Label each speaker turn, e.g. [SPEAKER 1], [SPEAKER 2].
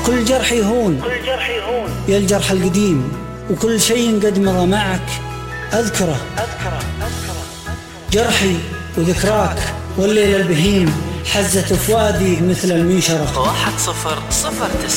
[SPEAKER 1] كل جرح يهون يا الجرح القديم، وكل شيء قد مضى معك أذكره. جرحي وذكراك والليل البهيم حزت فؤادي مثل المنشرة.
[SPEAKER 2] 1009